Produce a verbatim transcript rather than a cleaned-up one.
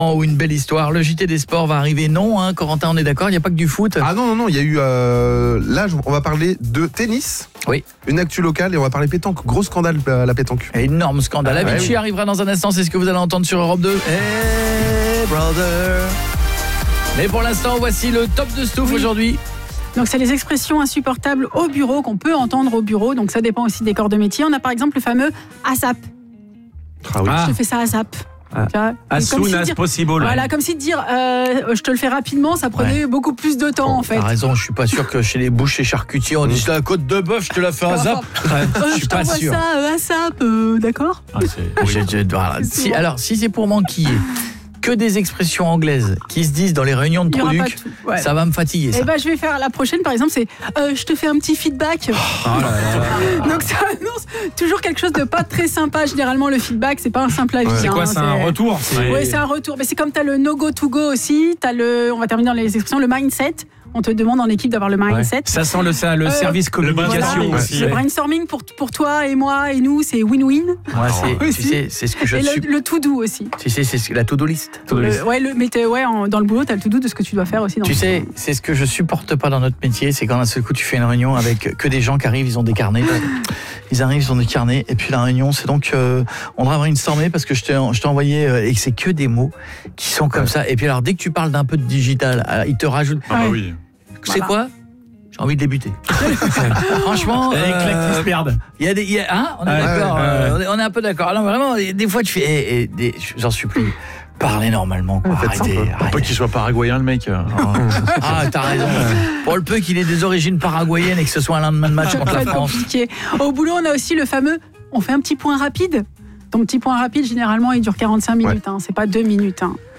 Ou une belle histoire. Le J T des sports va arriver. Non, hein, Corentin, on est d'accord, il n'y a pas que du foot. Ah non, non, non, il y a eu... Euh, là, on va parler de tennis. Oui. Une actu locale et on va parler pétanque. Gros scandale, la, la pétanque. Énorme scandale. Ah, Avicii ouais, oui. arrivera dans un instant, c'est ce que vous allez entendre sur Europe deux. Hey, brother. Mais pour l'instant, voici le top de Stouff oui. aujourd'hui. Donc c'est les expressions insupportables au bureau qu'on peut entendre au bureau. Donc ça dépend aussi des corps de métier. On a par exemple le fameux ASAP. Ah oui. Je te fais ça ASAP. Ah. As soon si as dire, possible. Voilà, comme si de dire euh, je te le fais rapidement, ça prenait ouais. beaucoup plus de temps bon, en fait. T'as raison, je suis pas sûr que chez les bouchers charcutiers on dit la côte de bœuf, je te la fais à zap. euh, je suis pas sûr. ça euh, à zap, euh, d'accord ah, je, je, voilà. si, Alors, si c'est pour m'enquiller que des expressions anglaises qui se disent dans les réunions de Produc, ouais. ça va me fatiguer. Ça. Et ben, je vais faire la prochaine, par exemple, c'est euh, je te fais un petit feedback. Oh là là. Donc ça annonce toujours quelque chose de pas très sympa. Généralement, le feedback, c'est pas un simple avis. Ouais. C'est quoi, hein, c'est, c'est un retour. Oui, ouais, c'est un retour. Mais c'est comme t'as le no go to go aussi. T'as le, on va terminer dans les expressions, le mindset. On te demande en équipe d'avoir le mindset. Ouais. Ça sent le, ça, le euh, service communication voilà, aussi. Le ouais. brainstorming pour, pour toi et moi et nous, c'est win-win. Moi, c'est, tu sais, c'est ce que je et suis. Le, le to-do aussi. Tu sais, c'est la to-do list. To-do list. Le, ouais, le, mais ouais, en, dans le boulot, tu as le to-do de ce que tu dois faire aussi. Dans tu sais, temps. C'est ce que je supporte pas dans notre métier, c'est quand d'un seul coup tu fais une réunion avec que des gens qui arrivent, ils ont des carnets. Ils arrivent, ils ont des carnets. Et puis la réunion, c'est donc, euh, on devrait brainstormer parce que je t'ai, je t'ai envoyé, euh, et que c'est que des mots qui sont comme ouais. ça. Et puis alors, dès que tu parles d'un peu de digital, alors, ils te rajoutent. Ah bah oui. C'est voilà. quoi ? J'ai envie de débuter. Franchement, il y a des claques qui se perdent. Il y a des, il y a, hein, on est ah, d'accord. Ouais, ouais. Euh, on, est, on est un peu d'accord. Alors vraiment, des fois tu fais, et, et, des, j'en supplie, parlez normalement. Quoi. Arrêtez, arrêtez. Pour peu qu'il soit paraguayen le mec. Ah, t'as raison. Pour le peu qu'il ait des origines paraguayennes et que ce soit un lendemain de match contre la France. Compliqué. Au boulot, on a aussi le fameux. On fait un petit point rapide. Ton petit point rapide, généralement, il dure quarante-cinq minutes. Ouais. Hein, c'est pas deux minutes. Hein.